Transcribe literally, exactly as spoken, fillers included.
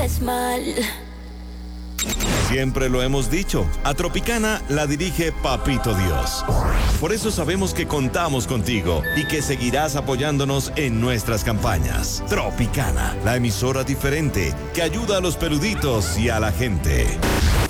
caes mal. Siempre lo hemos dicho, a Tropicana la dirige Papito Dios. Por eso sabemos que contamos contigo y que seguirás apoyándonos en nuestras campañas. Tropicana, la emisora diferente que ayuda a los peluditos y a la gente.